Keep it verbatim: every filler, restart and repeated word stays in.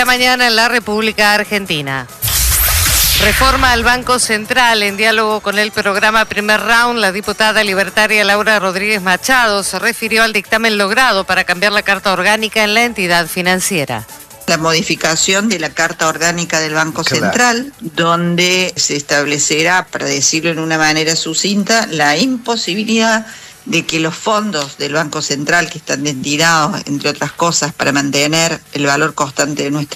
la mañana en la República Argentina. Reforma al Banco Central. En diálogo con el programa Primer Round, la diputada libertaria Laura Rodríguez Machado se refirió al dictamen logrado para cambiar la Carta Orgánica en la entidad financiera. La modificación de la Carta Orgánica del Banco Claro. Central, donde se establecerá, para decirlo en una manera sucinta, la imposibilidad de que los fondos del Banco Central, que están destinados, entre otras cosas, para mantener el valor constante de nuestra